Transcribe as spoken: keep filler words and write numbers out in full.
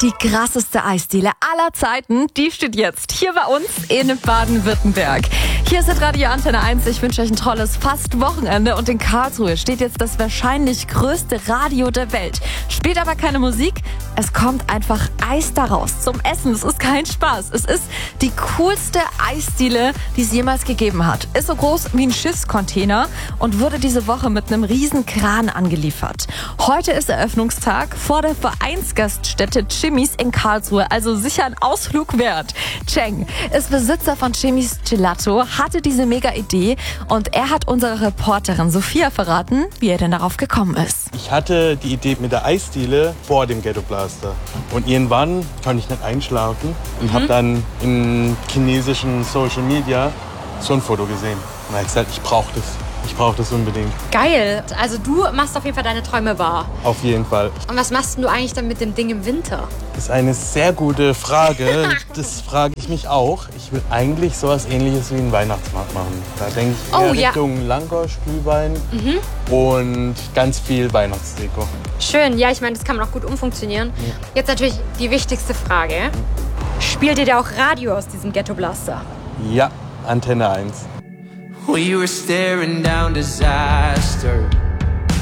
Die krasseste Eisdiele aller Zeiten, die steht jetzt hier bei uns in Baden-Württemberg. Hier ist Radio Antenne eins. Ich wünsche euch ein tolles fast Wochenende. Und in Karlsruhe steht jetzt das wahrscheinlich größte Radio der Welt. Spielt aber keine Musik. Es kommt einfach Eis daraus zum Essen. Es ist kein Spaß. Es ist die coolste Eisdiele, die es jemals gegeben hat. Ist so groß wie ein Schiffscontainer und wurde diese Woche mit einem riesen Kran angeliefert. Heute ist Eröffnungstag vor der Vereinsgaststätte Jimmy's in Karlsruhe. Also sicher ein Ausflug wert. Cheng ist Besitzer von Jimmy's Gelato, hatte diese mega Idee und er hat unserer Reporterin Sophia verraten, wie er denn darauf gekommen ist. Ich hatte die Idee mit der Eisdiele vor dem Ghetto Blaster. Und irgendwann konnte ich nicht einschlafen und mhm. habe dann im chinesischen Social Media so ein Foto gesehen. Und da habe ich gesagt, ich brauche das. Ich brauche das unbedingt. Geil. Also du machst auf jeden Fall deine Träume wahr. Auf jeden Fall. Und was machst du eigentlich dann mit dem Ding im Winter? Das ist eine sehr gute Frage. Das frage ich mich auch. Ich will eigentlich sowas Ähnliches wie einen Weihnachtsmarkt machen. Da denke ich eher oh, ja. Richtung Langosch, Glühwein mhm. und ganz viel Weihnachtsdeko. Schön. Ja, ich meine, das kann man auch gut umfunktionieren. Ja. Jetzt natürlich die wichtigste Frage. Spielt ihr da auch Radio aus diesem Ghetto Blaster? Ja, Antenne eins. We were staring down disaster.